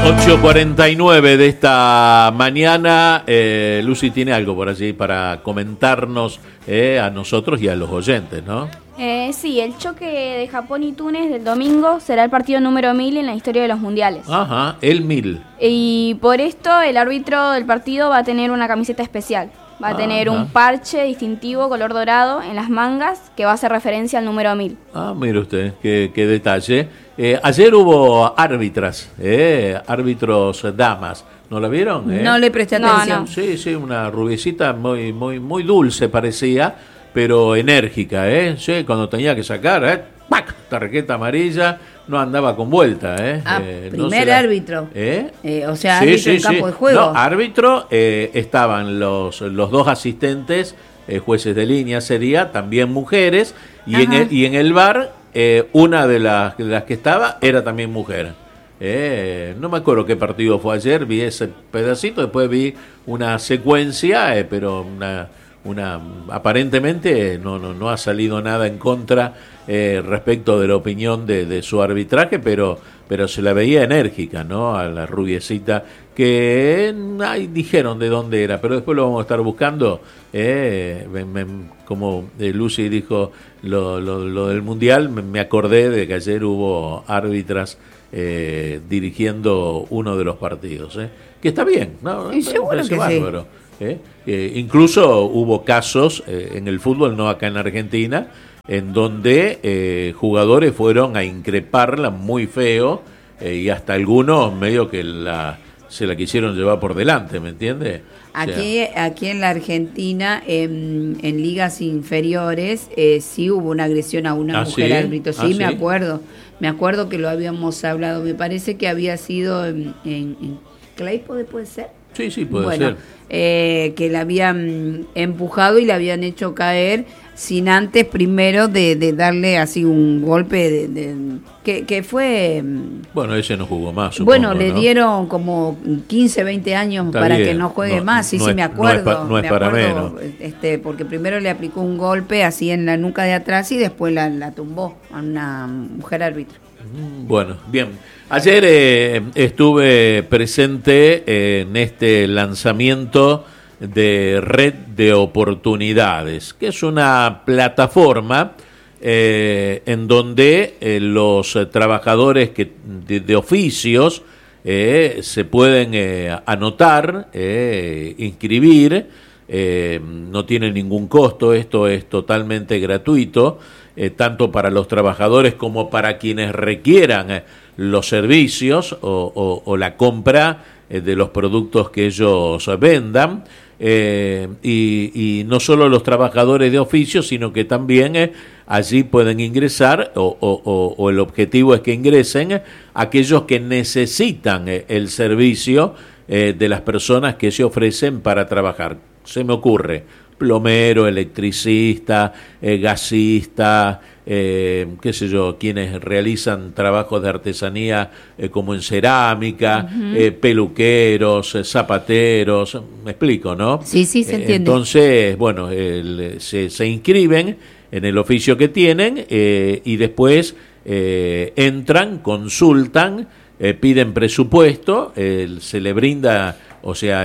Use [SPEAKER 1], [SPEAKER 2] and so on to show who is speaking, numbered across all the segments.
[SPEAKER 1] 8:49 de esta mañana. Lucy tiene algo por allí para comentarnos a nosotros y a los oyentes, ¿no?
[SPEAKER 2] Sí, el choque de Japón y Túnez del domingo será el partido número 1000 en la historia de los mundiales.
[SPEAKER 1] Ajá, el 1000.
[SPEAKER 2] Y por esto el árbitro del partido va a tener una camiseta especial. Va a tener un parche distintivo color dorado en las mangas que va a hacer referencia al número 1000.
[SPEAKER 1] Ah, mire usted, qué detalle. Ayer hubo árbitros damas. ¿No la vieron?
[SPEAKER 3] No le presté atención.
[SPEAKER 2] No.
[SPEAKER 1] Sí, una rubiecita muy dulce parecía, pero enérgica, Sí, cuando tenía que sacar, ¡pac! Tarjeta amarilla, no andaba con vuelta,
[SPEAKER 3] Primer árbitro. O sea,
[SPEAKER 1] Sí,
[SPEAKER 3] árbitro en campo de juego.
[SPEAKER 1] No, árbitro, estaban los dos asistentes, jueces de línea sería, también mujeres, y en el VAR, una de las que estaba era también mujer. No me acuerdo qué partido fue ayer, vi ese pedacito, después vi una secuencia, pero aparentemente no ha salido nada en contra respecto de la opinión de su arbitraje, pero se la veía enérgica, ¿no? A la rubiecita que dijeron de dónde era, pero después lo vamos a estar buscando. Como Lucy dijo lo del mundial, me acordé de que ayer hubo árbitras dirigiendo uno de los partidos, que está bien, ¿no?
[SPEAKER 3] Seguro que
[SPEAKER 1] bárbaro. Incluso hubo casos en el fútbol, no acá en Argentina, en donde jugadores fueron a increparla muy feo y hasta algunos medio que se la quisieron llevar por delante, ¿me entiende?
[SPEAKER 3] Aquí en la Argentina, en ligas inferiores, sí hubo una agresión a una mujer árbitro. Sí, me acuerdo. Me acuerdo que lo habíamos hablado. Me parece que había sido en Claypole, ¿puede ser?
[SPEAKER 1] Sí, puede ser.
[SPEAKER 3] Que la habían empujado y la habían hecho caer sin antes primero de darle así un golpe que fue...
[SPEAKER 1] Bueno, ese no jugó más,
[SPEAKER 3] supongo, le dieron como 15, 20 años
[SPEAKER 1] Está
[SPEAKER 3] para
[SPEAKER 1] bien.
[SPEAKER 3] que no juegue más. Sí, me acuerdo.
[SPEAKER 1] No es para menos.
[SPEAKER 3] Porque primero le aplicó un golpe así en la nuca de atrás y después la tumbó a una mujer árbitro.
[SPEAKER 1] Bueno, bien. Ayer estuve presente en este lanzamiento de Red de Oportunidades, que es una plataforma en donde los trabajadores de oficios se pueden anotar, inscribir, no tiene ningún costo, esto es totalmente gratuito, tanto para los trabajadores como para quienes requieran los servicios o la compra de los productos que ellos vendan, y no solo los trabajadores de oficio, sino que también allí pueden ingresar o el objetivo es que ingresen aquellos que necesitan el servicio de las personas que se ofrecen para trabajar. Se me ocurre plomero, electricista, gasista, qué sé yo, quienes realizan trabajos de artesanía como en cerámica, peluqueros, zapateros, me explico, ¿no?
[SPEAKER 3] Sí, se entiende.
[SPEAKER 1] Entonces, bueno, se inscriben en el oficio que tienen y después entran, consultan, piden presupuesto, se le brinda, o sea,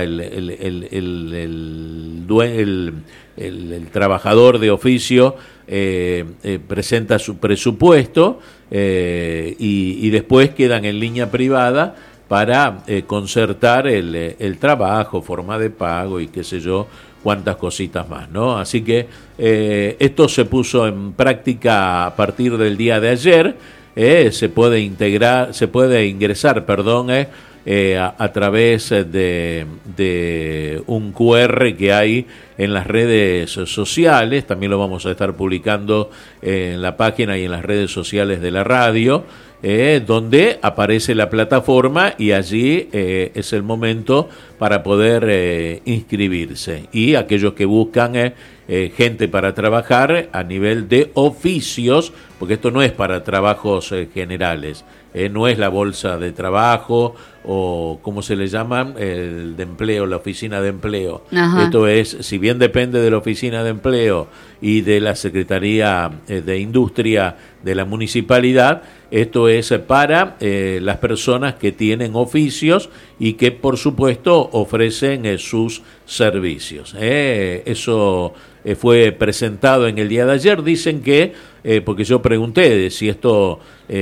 [SPEAKER 1] el trabajador de oficio presenta su presupuesto y después quedan en línea privada para concertar el trabajo, forma de pago y qué sé yo, cuántas cositas más, ¿no? Así que esto se puso en práctica a partir del día de ayer. Se puede ingresar, a través de un QR que hay en las redes sociales. También lo vamos a estar publicando en la página y en las redes sociales de la radio, donde aparece la plataforma y allí es el momento para poder inscribirse. Y aquellos que buscan gente para trabajar a nivel de oficios, porque esto no es para trabajos generales, no es la bolsa de trabajo o ¿cómo se le llama? El de empleo, la oficina de empleo. Ajá. Esto es, si bien depende de la oficina de empleo y de la Secretaría de Industria de la municipalidad, esto es para las personas que tienen oficios y que por supuesto ofrecen sus servicios. Eso fue presentado en el día de ayer. Dicen que, porque yo pregunté de si esto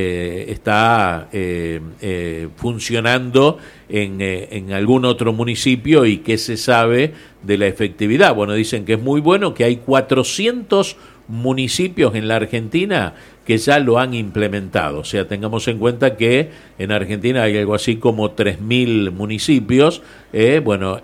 [SPEAKER 1] está funcionando en algún otro municipio y qué se sabe de la efectividad. Bueno, dicen que es muy bueno, que hay 400 municipios en la Argentina que ya lo han implementado. O sea, tengamos en cuenta que en Argentina hay algo así como 3.000 municipios. Bueno,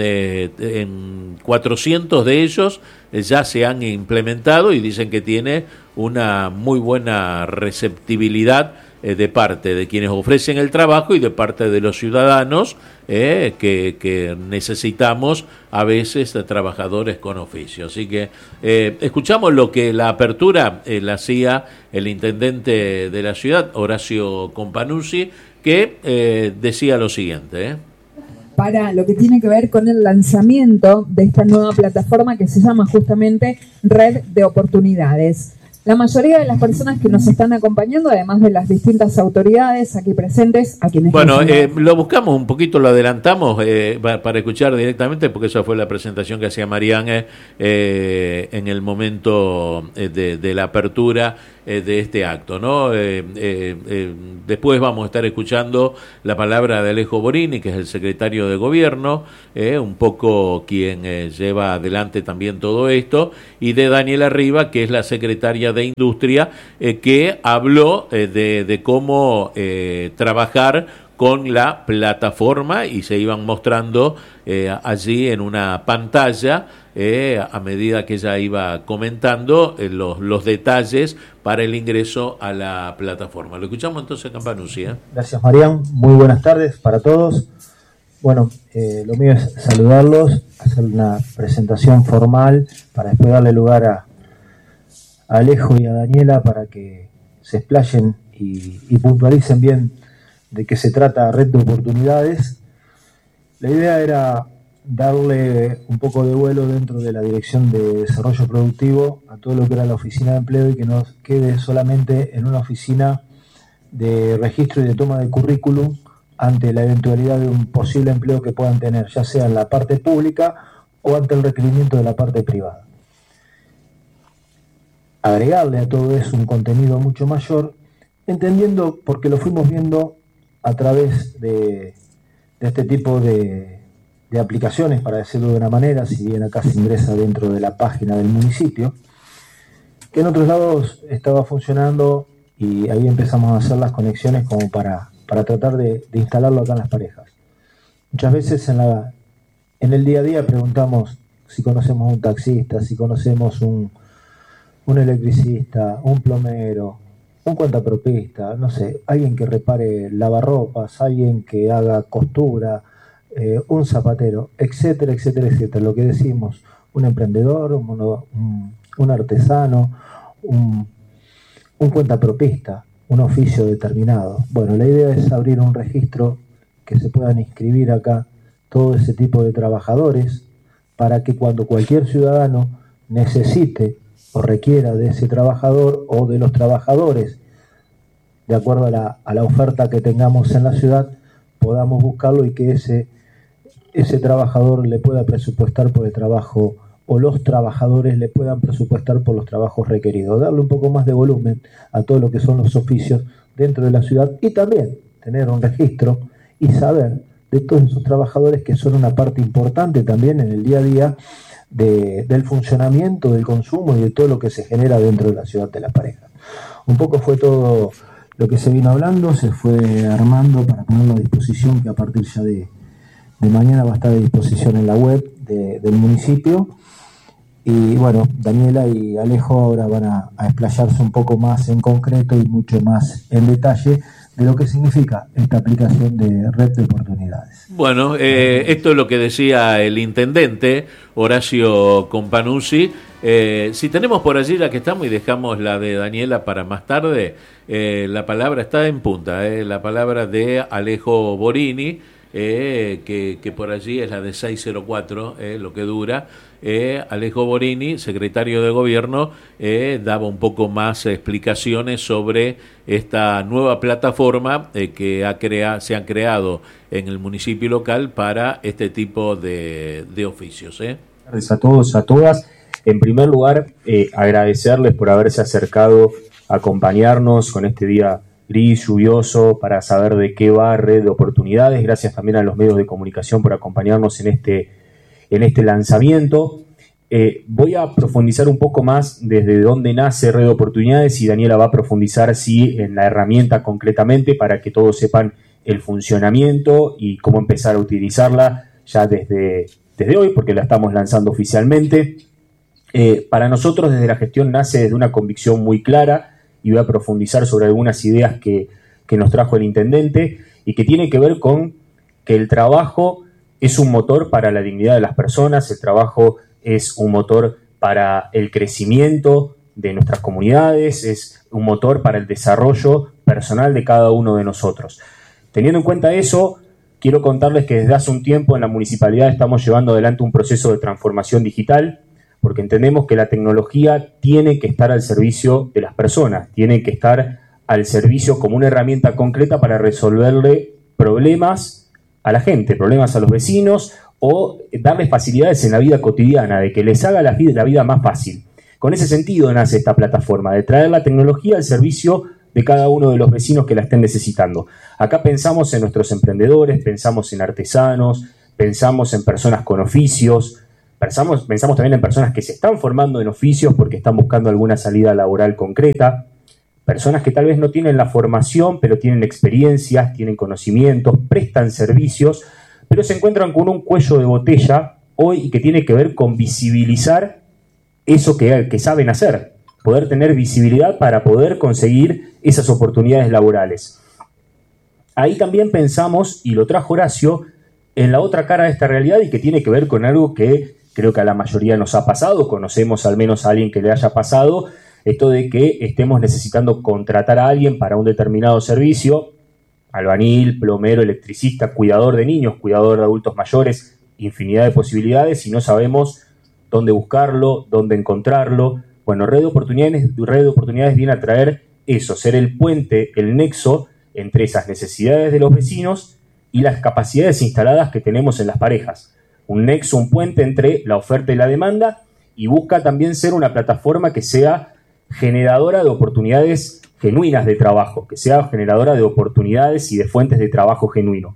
[SPEAKER 1] en 400 de ellos ya se han implementado y dicen que tiene una muy buena receptibilidad de parte de quienes ofrecen el trabajo y de parte de los ciudadanos que necesitamos a veces de trabajadores con oficio. Así que escuchamos lo que la apertura la hacía el intendente de la ciudad, Horacio Companuzzi, que decía lo siguiente.
[SPEAKER 4] Para lo que tiene que ver con el lanzamiento de esta nueva plataforma que se llama justamente Red de Oportunidades. La mayoría de las personas que nos están acompañando, además de las distintas autoridades aquí presentes, a quienes...
[SPEAKER 1] Bueno, lo buscamos un poquito, lo adelantamos para escuchar directamente, porque esa fue la presentación que hacía Marianne en el momento de la apertura de este acto, ¿no? Después vamos a estar escuchando la palabra de Alejo Borini, que es el secretario de Gobierno, un poco quien lleva adelante también todo esto, y de Daniela Riva, que es la secretaria de Industria, que habló de cómo trabajar con la plataforma y se iban mostrando allí en una pantalla a medida que ella iba comentando los detalles para el ingreso a la plataforma. Lo escuchamos entonces, Campanuzzi.
[SPEAKER 5] Gracias, Marián. Muy buenas tardes para todos. Bueno, lo mío es saludarlos, hacer una presentación formal para después darle lugar a Alejo y a Daniela para que se explayen y puntualicen bien de qué se trata Red de Oportunidades. La idea era darle un poco de vuelo dentro de la Dirección de Desarrollo Productivo a todo lo que era la oficina de empleo y que no quede solamente en una oficina de registro y de toma de currículum ante la eventualidad de un posible empleo que puedan tener, ya sea en la parte pública o ante el requerimiento de la parte privada. Agregarle a todo eso un contenido mucho mayor, entendiendo, porque lo fuimos viendo a través de este tipo de aplicaciones, para decirlo de una manera, si bien acá se ingresa dentro de la página del municipio, que en otros lados estaba funcionando y ahí empezamos a hacer las conexiones como para tratar de instalarlo acá en las parejas. Muchas veces en el día a día preguntamos si conocemos un taxista, si conocemos un electricista, un plomero, un cuentapropista, no sé, alguien que repare lavarropas, alguien que haga costura, un zapatero, etcétera, etcétera, etcétera. Lo que decimos, un emprendedor, un artesano, un cuentapropista, un oficio determinado. Bueno, la idea es abrir un registro que se puedan inscribir acá todo ese tipo de trabajadores para que cuando cualquier ciudadano necesite o requiera de ese trabajador o de los trabajadores, de acuerdo a la oferta que tengamos en la ciudad, podamos buscarlo y que ese trabajador le pueda presupuestar por el trabajo, o los trabajadores le puedan presupuestar por los trabajos requeridos. Darle un poco más de volumen a todo lo que son los oficios dentro de la ciudad y también tener un registro y saber de todos esos trabajadores que son una parte importante también en el día a día del funcionamiento, del consumo y de todo lo que se genera dentro de la ciudad de La Pareja. Un poco fue todo lo que se vino hablando, se fue armando para ponerlo a disposición, que a partir ya de mañana va a estar a disposición en la web del municipio. Y bueno, Daniela y Alejo ahora van a explayarse un poco más en concreto y mucho más en detalle de lo que significa esta aplicación de Red de Oportunidades.
[SPEAKER 1] Bueno, esto es lo que decía el intendente Horacio Companuzzi, Si tenemos por allí la que estamos y dejamos la de Daniela para más tarde, la palabra está en punta, la palabra de Alejo Borini, que por allí es la de 604, lo que dura. Alejo Borini, secretario de Gobierno, daba un poco más explicaciones sobre esta nueva plataforma que se han creado en el municipio local para este tipo de oficios.
[SPEAKER 6] A todos, a todas. En primer lugar, agradecerles por haberse acercado a acompañarnos con este día gris, lluvioso, para saber de qué va Red de Oportunidades. Gracias también a los medios de comunicación por acompañarnos en este lanzamiento. Voy a profundizar un poco más desde dónde nace Red de Oportunidades y Daniela va a profundizar en la herramienta concretamente para que todos sepan el funcionamiento y cómo empezar a utilizarla ya desde hoy, porque la estamos lanzando oficialmente. Para nosotros desde la gestión nace desde una convicción muy clara y voy a profundizar sobre algunas ideas que nos trajo el intendente y que tiene que ver con que el trabajo es un motor para la dignidad de las personas, el trabajo es un motor para el crecimiento de nuestras comunidades, es un motor para el desarrollo personal de cada uno de nosotros. Teniendo en cuenta eso, quiero contarles que desde hace un tiempo en la municipalidad estamos llevando adelante un proceso de transformación digital, porque entendemos que la tecnología tiene que estar al servicio de las personas, tiene que estar al servicio como una herramienta concreta para resolverle problemas a la gente, problemas a los vecinos o darles facilidades en la vida cotidiana, de que les haga la vida más fácil. Con ese sentido nace esta plataforma, de traer la tecnología al servicio de cada uno de los vecinos que la estén necesitando. Acá pensamos en nuestros emprendedores, pensamos en artesanos, pensamos en personas con oficios, pensamos también en personas que se están formando en oficios porque están buscando alguna salida laboral concreta, personas que tal vez no tienen la formación, pero tienen experiencias, tienen conocimientos, prestan servicios, pero se encuentran con un cuello de botella hoy y que tiene que ver con visibilizar eso que saben hacer, poder tener visibilidad para poder conseguir esas oportunidades laborales. Ahí también pensamos, y lo trajo Horacio, en la otra cara de esta realidad y que tiene que ver con algo que creo que a la mayoría nos ha pasado, conocemos al menos a alguien que le haya pasado, esto de que estemos necesitando contratar a alguien para un determinado servicio, albañil, plomero, electricista, cuidador de niños, cuidador de adultos mayores, infinidad de posibilidades y no sabemos dónde buscarlo, dónde encontrarlo. Bueno, Red de Oportunidades viene a traer eso, ser el puente, el nexo entre esas necesidades de los vecinos y las capacidades instaladas que tenemos en las parejas. Un nexo, un puente entre la oferta y la demanda y busca también ser una plataforma que sea generadora de oportunidades genuinas de trabajo, que sea generadora de oportunidades y de fuentes de trabajo genuino.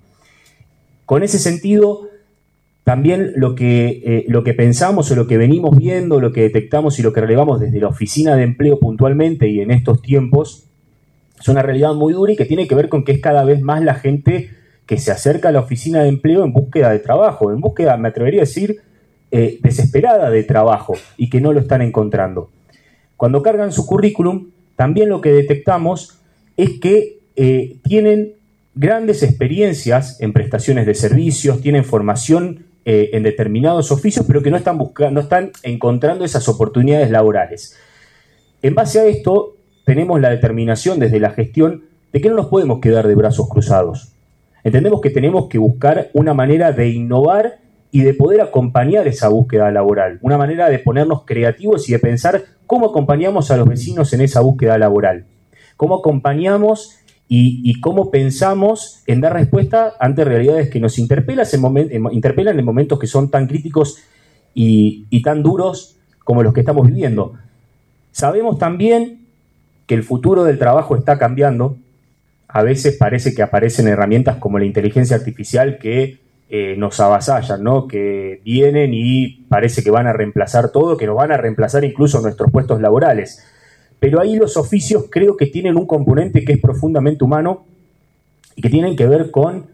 [SPEAKER 6] Con ese sentido, también lo que pensamos o lo que venimos viendo, lo que detectamos y lo que relevamos desde la oficina de empleo puntualmente y en estos tiempos, es una realidad muy dura y que tiene que ver con que es cada vez más la gente que se acerca a la oficina de empleo en búsqueda de trabajo, en búsqueda, me atrevería a decir, desesperada de trabajo y que no lo están encontrando. Cuando cargan su currículum, también lo que detectamos es que tienen grandes experiencias en prestaciones de servicios, tienen formación en determinados oficios, pero que no están encontrando esas oportunidades laborales. En base a esto, tenemos la determinación desde la gestión de que no nos podemos quedar de brazos cruzados. Entendemos que tenemos que buscar una manera de innovar y de poder acompañar esa búsqueda laboral, una manera de ponernos creativos y de pensar cómo acompañamos a los vecinos en esa búsqueda laboral, cómo acompañamos y cómo pensamos en dar respuesta ante realidades que nos interpelan en momentos que son tan críticos y tan duros como los que estamos viviendo. Sabemos también que el futuro del trabajo está cambiando. A veces parece que aparecen herramientas como la inteligencia artificial que nos avasallan, ¿no? Que vienen y parece que van a reemplazar todo, que nos van a reemplazar incluso nuestros puestos laborales. Pero ahí los oficios creo que tienen un componente que es profundamente humano y que tienen que ver con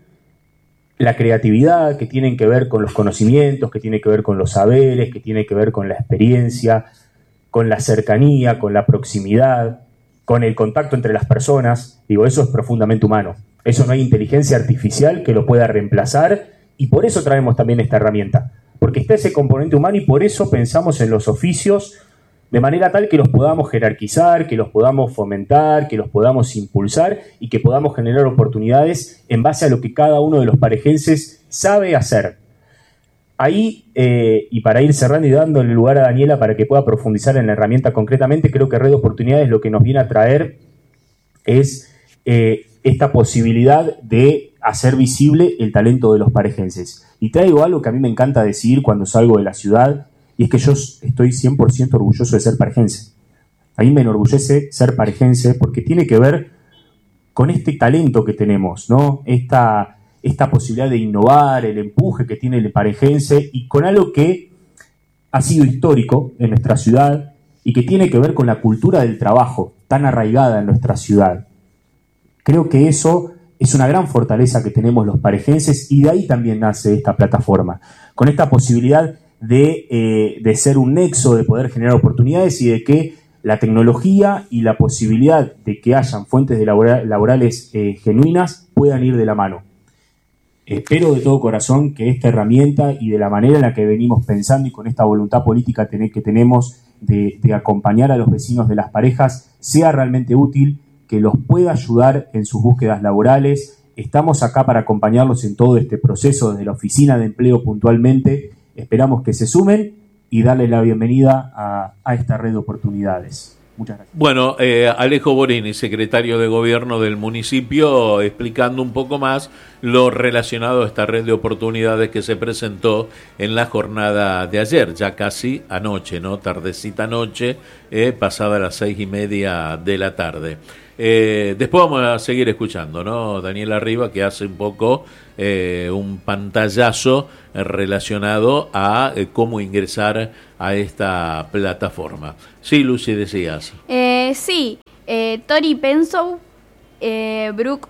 [SPEAKER 6] la creatividad, que tienen que ver con los conocimientos, que tienen que ver con los saberes, que tienen que ver con la experiencia, con la cercanía, con la proximidad, con el contacto entre las personas. Digo, eso es profundamente humano. Eso no hay inteligencia artificial que lo pueda reemplazar y por eso traemos también esta herramienta, porque está ese componente humano y por eso pensamos en los oficios de manera tal que los podamos jerarquizar, que los podamos fomentar, que los podamos impulsar y que podamos generar oportunidades en base a lo que cada uno de los parejenses sabe hacer. Ahí, y para ir cerrando y dándole lugar a Daniela para que pueda profundizar en la herramienta concretamente, creo que Red de Oportunidades lo que nos viene a traer es esta posibilidad de hacer visible el talento de los parejenses. Y traigo algo que a mí me encanta decir cuando salgo de la ciudad, y es que yo estoy 100% orgulloso de ser parejense. A mí me enorgullece ser parejense porque tiene que ver con este talento que tenemos, ¿no? Esta posibilidad de innovar, el empuje que tiene el parejense y con algo que ha sido histórico en nuestra ciudad y que tiene que ver con la cultura del trabajo tan arraigada en nuestra ciudad. Creo que eso es una gran fortaleza que tenemos los parejenses y de ahí también nace esta plataforma, con esta posibilidad de ser un nexo, de poder generar oportunidades y de que la tecnología y la posibilidad de que hayan fuentes laborales genuinas puedan ir de la mano. Espero de todo corazón que esta herramienta y de la manera en la que venimos pensando y con esta voluntad política que tenemos de acompañar a los vecinos de las parejas sea realmente útil, que los pueda ayudar en sus búsquedas laborales. Estamos acá para acompañarlos en todo este proceso desde la Oficina de Empleo puntualmente. Esperamos que se sumen y darles la bienvenida a esta red de oportunidades. Muchas gracias.
[SPEAKER 1] Bueno, Alejo Borini, secretario de Gobierno del municipio, explicando un poco más lo relacionado a esta red de oportunidades que se presentó en la jornada de ayer, ya casi anoche, ¿no? Tardecita noche, pasada las 6:30 de la tarde. Después vamos a seguir escuchando, ¿no? Daniela Riva, que hace un poco un pantallazo relacionado a cómo ingresar a esta plataforma. Sí, Lucy, decías.
[SPEAKER 2] Sí, Tori Pensou, Brooke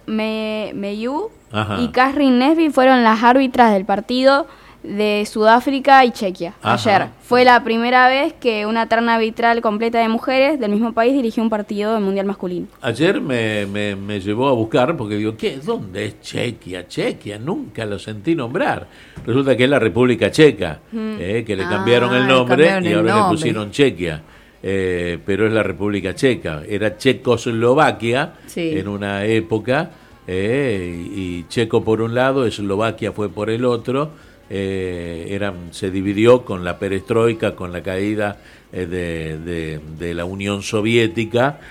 [SPEAKER 2] Meyu y Catherine Nesby fueron las árbitras del partido de Sudáfrica y Chequia. Ayer fue la primera vez que una terna arbitral completa de mujeres del mismo país dirigió un partido del Mundial masculino.
[SPEAKER 1] Ayer me llevó a buscar porque digo, ¿dónde es Chequia? Chequia, nunca lo sentí nombrar. Resulta que es la República Checa, que le cambiaron el nombre y ahora le pusieron Chequia. Pero es la República Checa. Era Checoslovaquia en una época, y Checo por un lado, Eslovaquia fue por el otro. Se dividió con la perestroika, con la caída de la Unión Soviética,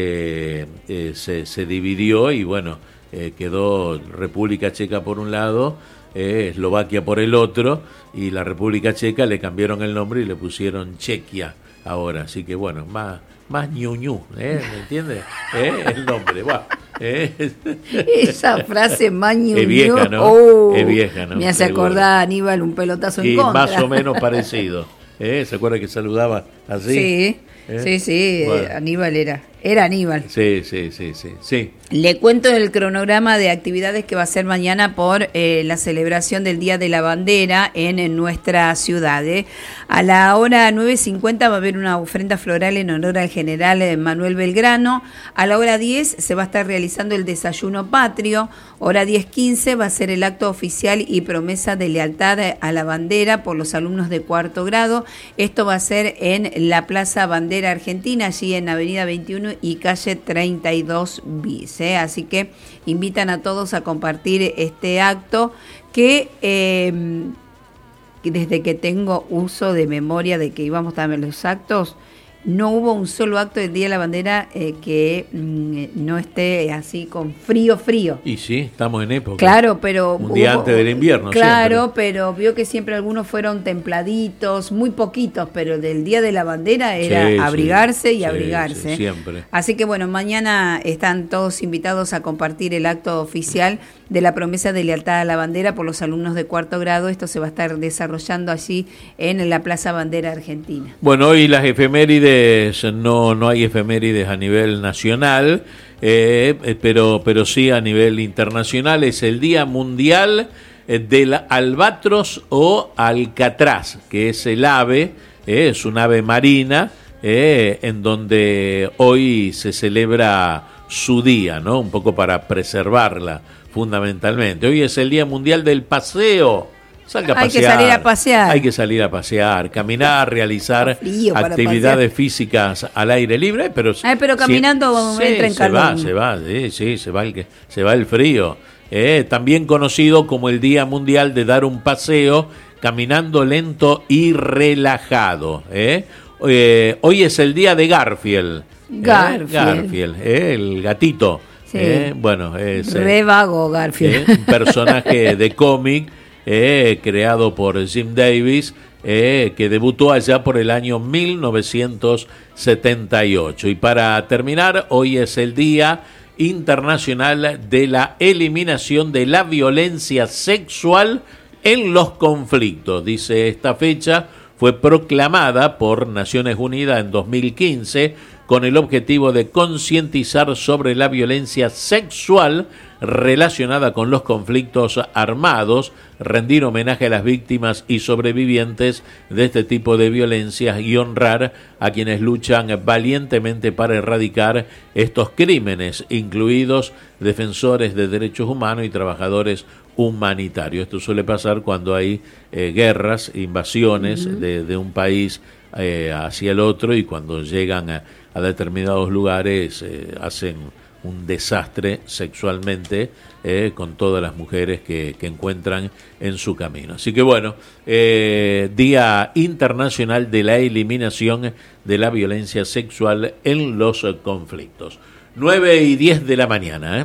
[SPEAKER 1] se dividió y bueno, quedó República Checa por un lado, Eslovaquia por el otro, y la República Checa le cambiaron el nombre y le pusieron Chequia ahora, así que bueno, más ñuñu, ¿me entiendes? El nombre, va.
[SPEAKER 3] Esa frase más ñuñu
[SPEAKER 1] es vieja, ¿no? Es vieja, ¿no?
[SPEAKER 3] Me hace acordar a Aníbal un pelotazo en contra.
[SPEAKER 1] Más o menos parecido. ¿Se acuerda que saludaba así?
[SPEAKER 3] Sí, sí, bueno. Aníbal era Aníbal.
[SPEAKER 1] Sí.
[SPEAKER 3] Le cuento el cronograma de actividades que va a ser mañana por la celebración del Día de la Bandera en nuestra ciudad. A la hora 9:50 va a haber una ofrenda floral en honor al general Manuel Belgrano. A la hora 10 se va a estar realizando el desayuno patrio. Hora 10:15 va a ser el acto oficial y promesa de lealtad a la bandera por los alumnos de cuarto grado. Esto va a ser en la Plaza Bandera Argentina, allí en Avenida 21 y calle 32 bis. Así que invitan a todos a compartir este acto que desde que tengo uso de memoria de que íbamos a ver los actos, no hubo un solo acto del Día de la Bandera que no esté así con frío.
[SPEAKER 1] Y sí, estamos en época.
[SPEAKER 3] Claro, pero
[SPEAKER 1] un día antes del invierno.
[SPEAKER 3] Claro,
[SPEAKER 1] siempre.
[SPEAKER 3] Pero vio que siempre algunos fueron templaditos, muy poquitos, pero del Día de la Bandera era abrigarse y abrigarse.
[SPEAKER 1] Siempre.
[SPEAKER 3] Así que bueno, mañana están todos invitados a compartir el acto oficial de la promesa de lealtad a la bandera por los alumnos de cuarto grado. Esto se va a estar desarrollando allí en la Plaza Bandera Argentina.
[SPEAKER 1] Bueno, hoy las efemérides, no hay efemérides a nivel nacional, pero sí a nivel internacional. Es el Día Mundial del Albatros o Alcatraz, que es el ave, es un ave marina, en donde hoy se celebra su día, ¿no? Un poco para preservarla, fundamentalmente. Hoy es el Día Mundial del Paseo. salga a pasear.
[SPEAKER 3] Hay que salir a pasear.
[SPEAKER 1] Hay que salir a pasear, caminar, realizar actividades físicas al aire libre, pero
[SPEAKER 3] caminando entra en calor.
[SPEAKER 1] Se va el frío. También conocido como el Día Mundial de dar un paseo caminando lento y relajado. Hoy es el día de Garfield. Garfield, el gatito.
[SPEAKER 3] Sí.
[SPEAKER 1] Bueno, es
[SPEAKER 3] re vago Garfield.
[SPEAKER 1] Un personaje de cómic creado por Jim Davis, que debutó allá por el año 1978. Y para terminar, hoy es el Día Internacional de la Eliminación de la Violencia Sexual en los Conflictos. Dice, esta fecha fue proclamada por Naciones Unidas en 2015 con el objetivo de concientizar sobre la violencia sexual relacionada con los conflictos armados, rendir homenaje a las víctimas y sobrevivientes de este tipo de violencias y honrar a quienes luchan valientemente para erradicar estos crímenes, incluidos defensores de derechos humanos y trabajadores humanitarios. Esto suele pasar cuando hay guerras, invasiones de un país hacia el otro, y cuando llegan a determinados lugares hacen un desastre sexualmente con todas las mujeres que encuentran en su camino. Así que bueno, Día Internacional de la Eliminación de la Violencia Sexual en los Conflictos. 9:10 de la mañana.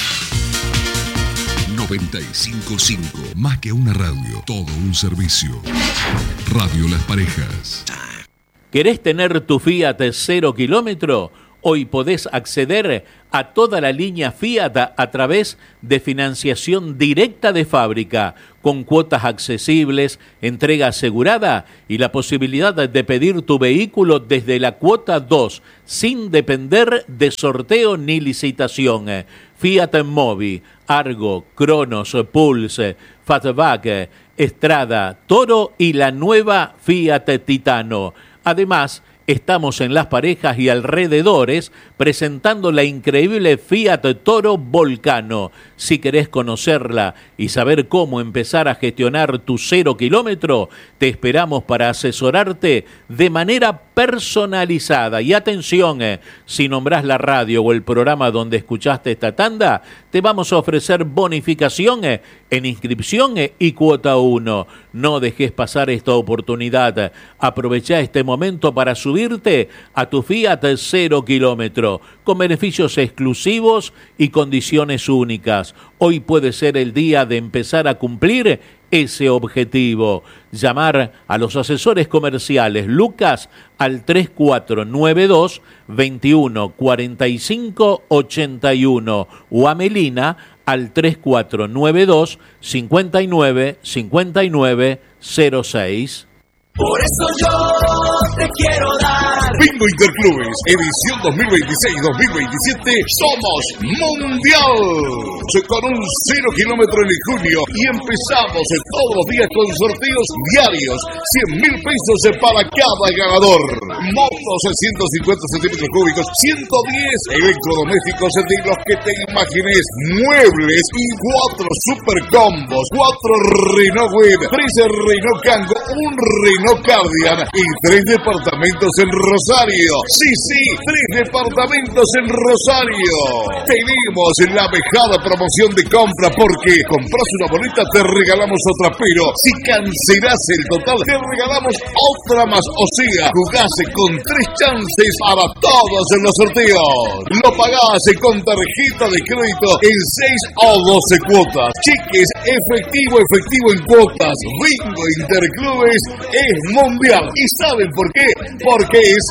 [SPEAKER 7] 95.5, más que una radio, todo un servicio. Radio Las Parejas.
[SPEAKER 1] ¿Querés tener tu Fiat 0 kilómetro? Hoy podés acceder a toda la línea Fiat a través de financiación directa de fábrica, con cuotas accesibles, entrega asegurada y la posibilidad de pedir tu vehículo desde la cuota 2, sin depender de sorteo ni licitación. Fiat Mobi, Argo, Cronos, Pulse, Fatback, Estrada, Toro y la nueva Fiat Titano. Además, estamos en Las Parejas y alrededores presentando la increíble Fiat Toro Volcano. Si querés conocerla y saber cómo empezar a gestionar tu 0 kilómetro, te esperamos para asesorarte de manera personalizada. Y atención, si nombrás la radio o el programa donde escuchaste esta tanda, te vamos a ofrecer bonificación en inscripción y cuota 1. No dejes pasar esta oportunidad. Aprovecha este momento para subirte a tu Fiat 0 kilómetro, con beneficios exclusivos y condiciones únicas. Hoy puede ser el día de empezar a cumplir ese objetivo. Llamar a los asesores comerciales Lucas al 3492 21 45 81 o a Melina al 3492 59 59 06.
[SPEAKER 8] Por eso yo te quiero dar
[SPEAKER 9] Bingo Interclubes, edición 2026-2027, somos Mundial. Con un 0 kilómetro en el junio y empezamos todos los días con sorteos diarios, 100.000 pesos para cada ganador. Motos 150 centímetros cúbicos, 110 electrodomésticos de los que te imagines, muebles y 4 super combos, 4 Renault Web, 3 Renault Kangoo, un Renault Cardigan y 3 departamentos en Rosario. Sí, 3 departamentos en Rosario. Tenemos la mejor promoción de compra porque compras una boleta, te regalamos otra, pero si cancelas el total, te regalamos otra más. O sea, jugás con 3 chances para todos en los sorteos. Lo pagás con tarjeta de crédito en 6 o 12 cuotas. Cheques, efectivo en cuotas. Bingo Interclubes es mundial. ¿Y saben por qué? Porque es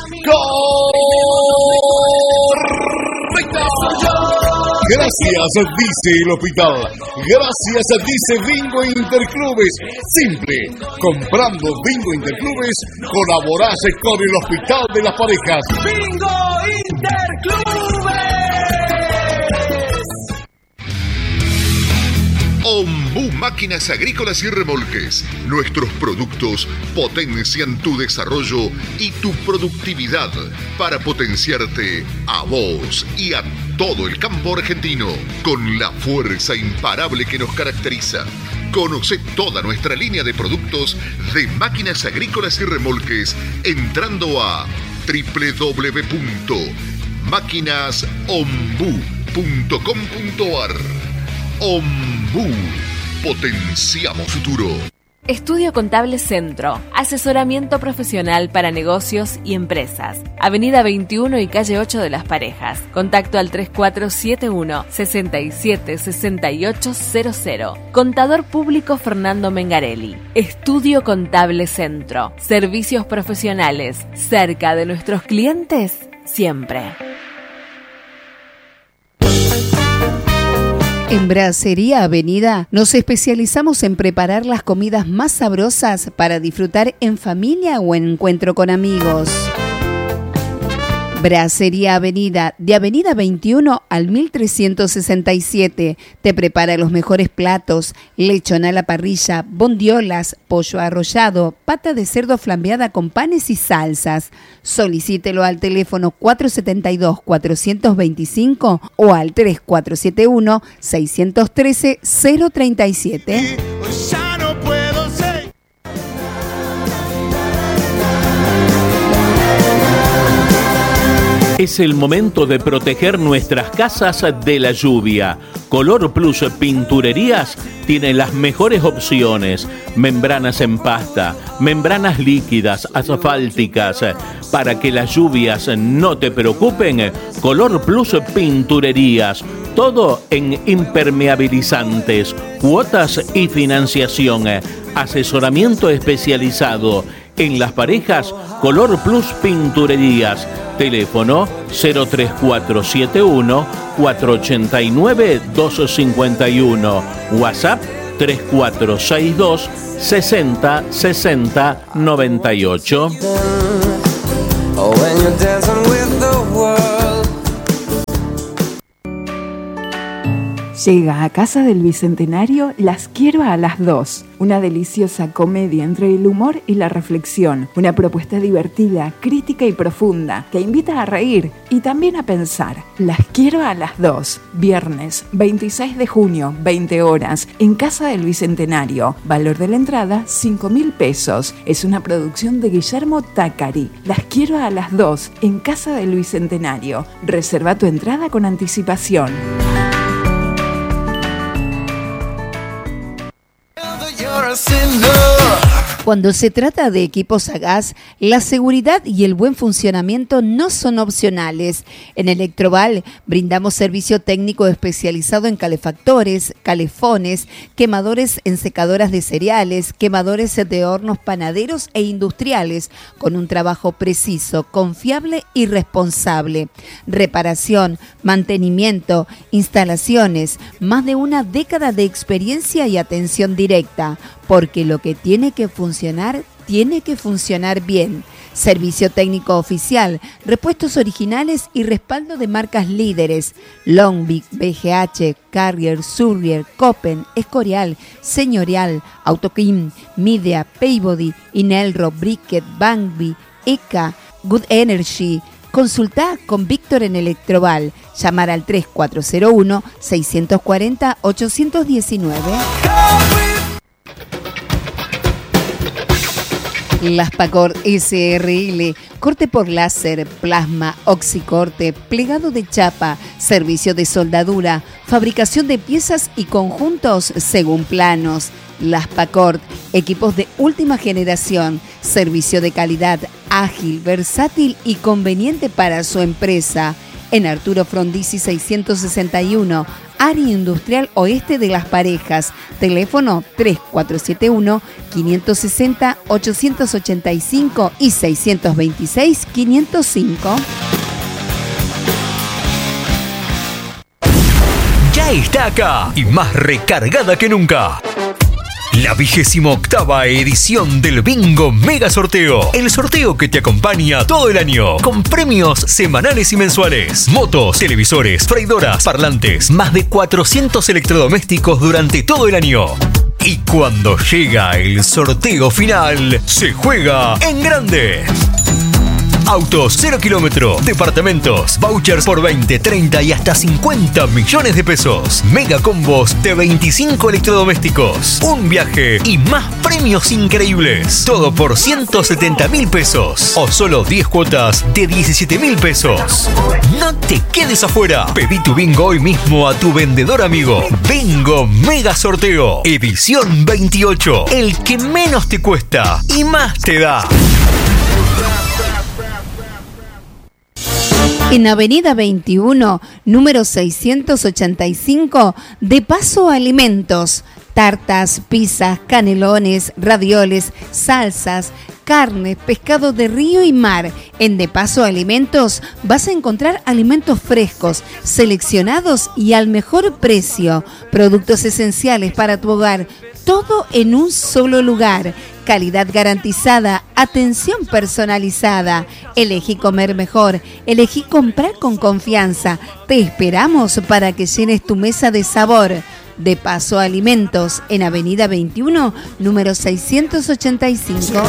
[SPEAKER 9] correcto. Gracias, dice el hospital. Gracias, dice Bingo Interclubes. Simple. Comprando Bingo Interclubes, colaborás con el Hospital de las Parejas.
[SPEAKER 8] Bingo Interclubes.
[SPEAKER 7] Ombú Máquinas Agrícolas y Remolques. Nuestros productos potencian tu desarrollo y tu productividad para potenciarte a vos y a todo el campo argentino con la fuerza imparable que nos caracteriza. Conoce toda nuestra línea de productos de máquinas agrícolas y remolques entrando a www.maquinasombu.com.ar. Ombú, potenciamos futuro.
[SPEAKER 10] Estudio Contable Centro, asesoramiento profesional para negocios y empresas. Avenida 21 y calle 8 de Las Parejas. Contacto al 3471-676800. Contador público Fernando Mengarelli. Estudio Contable Centro. Servicios profesionales cerca de nuestros clientes siempre.
[SPEAKER 11] En Brasería Avenida nos especializamos en preparar las comidas más sabrosas para disfrutar en familia o en encuentro con amigos. Brasería Avenida, de Avenida 21 al 1367. Te prepara los mejores platos: lechón a la parrilla, bondiolas, pollo arrollado, pata de cerdo flambeada con panes y salsas. Solicítelo al teléfono 472-425 o al 3471-613-037.
[SPEAKER 1] Es el momento de proteger nuestras casas de la lluvia. Color Plus Pinturerías tiene las mejores opciones: membranas en pasta, membranas líquidas, asfálticas. Para que las lluvias no te preocupen, Color Plus Pinturerías. Todo en impermeabilizantes, cuotas y financiación. Asesoramiento especializado. En Las Parejas, Color Plus Pinturerías. Teléfono 03471 489 251. WhatsApp 3462 60 60 98.
[SPEAKER 12] Llega a Casa del Bicentenario Las Quiero a las 2, una deliciosa comedia entre el humor y la reflexión, una propuesta divertida, crítica y profunda que invita a reír y también a pensar. Las Quiero a las 2, viernes 26 de junio, 20 horas, en Casa del Bicentenario. Valor de la entrada, 5.000 pesos. Es una producción de Guillermo Tácari. Las Quiero a las 2, en Casa del Bicentenario. Reserva tu entrada con anticipación.
[SPEAKER 11] Cuando se trata de equipos a gas, la seguridad y el buen funcionamiento no son opcionales. En Electroval brindamos servicio técnico especializado en calefactores, calefones, quemadores en secadoras de cereales, quemadores de hornos panaderos e industriales, con un trabajo preciso, confiable y responsable. Reparación, mantenimiento, instalaciones, más de una década de experiencia y atención directa, porque lo que tiene que funcionar bien. Servicio técnico oficial, repuestos originales y respaldo de marcas líderes: Longvic, BGH, Carrier, Surrier, Copen, Escorial, Señorial, Autocrim, Midea, Peabody, Inelro, Briquet, Bangby, ECA, Good Energy. Consultá con Víctor en Electroval. Llamar al 3401-640-819. Las Pacor SRL, corte por láser, plasma, oxicorte, plegado de chapa, servicio de soldadura, fabricación de piezas y conjuntos según planos. Las Pacor, equipos de última generación, servicio de calidad, ágil, versátil y conveniente para su empresa. En Arturo Frondizi 661, área industrial oeste de Las Parejas. Teléfono 3471-560-885 y 626-505.
[SPEAKER 13] Ya está acá y más recargada que nunca. La 28ª edición del Bingo Mega Sorteo. El sorteo que te acompaña todo el año, con premios semanales y mensuales. Motos, televisores, freidoras, parlantes, más de 400 electrodomésticos durante todo el año. Y cuando llega el sorteo final, se juega en grande. Autos 0 kilómetro, departamentos, vouchers por 20, 30 y hasta 50 millones de pesos. Mega combos de 25 electrodomésticos, un viaje y más premios increíbles. Todo por 170.000 pesos o solo 10 cuotas de 17.000 pesos. No te quedes afuera. Pedí tu bingo hoy mismo a tu vendedor amigo. Bingo Mega Sorteo, edición 28. El que menos te cuesta y más te da.
[SPEAKER 11] En Avenida 21, número 685, De Paso Alimentos. Tartas, pizzas, canelones, ravioles, salsas, carne, pescado de río y mar. En De Paso Alimentos vas a encontrar alimentos frescos, seleccionados y al mejor precio. Productos esenciales para tu hogar, todo en un solo lugar. Calidad garantizada, atención personalizada. Elegí comer mejor, elegí comprar con confianza. Te esperamos para que llenes tu mesa de sabor. De Paso Alimentos, en Avenida 21, número 685.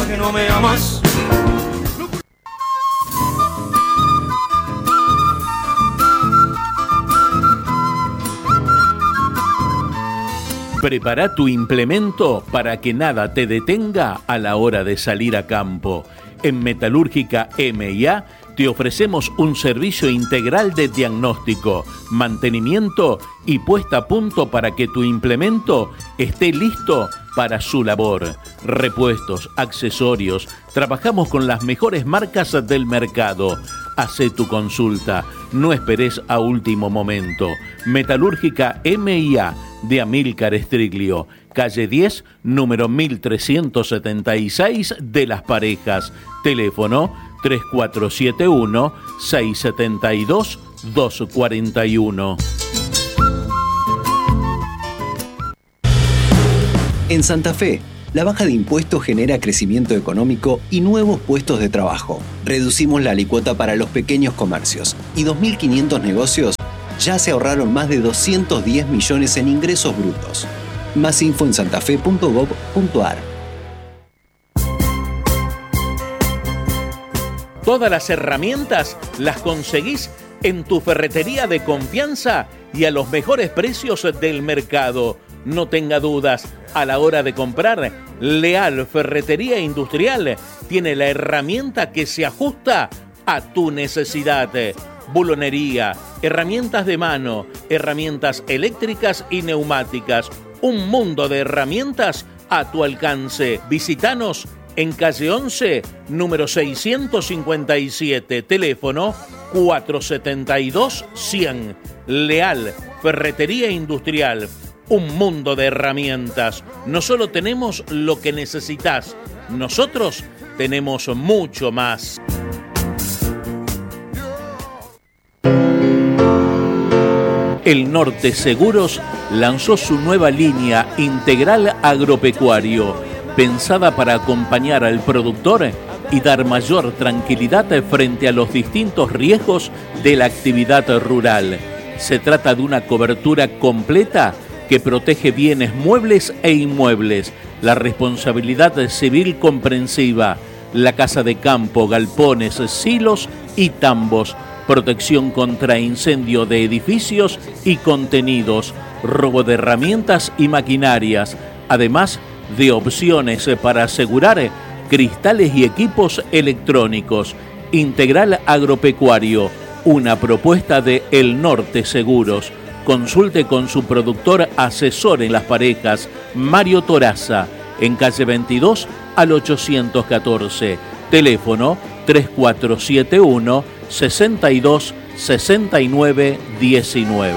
[SPEAKER 1] Prepara tu implemento para que nada te detenga a la hora de salir a campo. En Metalúrgica M&A te ofrecemos un servicio integral de diagnóstico, mantenimiento y puesta a punto para que tu implemento esté listo para su labor. Repuestos, accesorios, trabajamos con las mejores marcas del mercado. Hacé tu consulta, no esperes a último momento. Metalúrgica M&A de Amílcar Striglio, calle 10, número 1376 de Las Parejas. Teléfono 3471-672-241.
[SPEAKER 14] En Santa Fe, la baja de impuestos genera crecimiento económico y nuevos puestos de trabajo. Reducimos la alícuota para los pequeños comercios y 2.500 negocios ya se ahorraron más de 210 millones en ingresos brutos. Más info en santafe.gov.ar.
[SPEAKER 1] Todas las herramientas las conseguís en tu ferretería de confianza y a los mejores precios del mercado. No tenga dudas, a la hora de comprar, Leal Ferretería Industrial tiene la herramienta que se ajusta a tu necesidad. Bulonería, herramientas de mano, herramientas eléctricas y neumáticas. Un mundo de herramientas a tu alcance. Visítanos en calle 11, número 657, teléfono 472-100. Leal Ferretería Industrial. Un mundo de herramientas. No solo tenemos lo que necesitas, nosotros tenemos mucho más. El Norte Seguros lanzó su nueva línea Integral Agropecuario, pensada para acompañar al productor y dar mayor tranquilidad frente a los distintos riesgos de la actividad rural. Se trata de una cobertura completa que protege bienes muebles e inmuebles, la responsabilidad civil comprensiva, la casa de campo, galpones, silos y tambos, protección contra incendio de edificios y contenidos, robo de herramientas y maquinarias, además de opciones para asegurar cristales y equipos electrónicos. Integral Agropecuario, una propuesta de El Norte Seguros. Consulte con su productor asesor en Las Parejas, Mario Toraza, en calle 22 al 814. Teléfono 3471 62 69 19.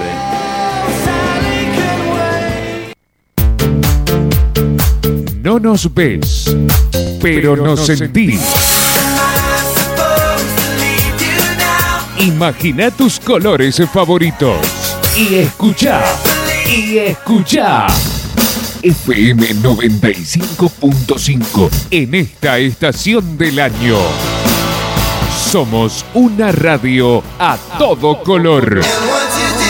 [SPEAKER 15] No nos ves, pero nos sentís. Imagina tus colores favoritos. Y escucha. FM 95.5 en esta estación del año. Somos una radio a todo color.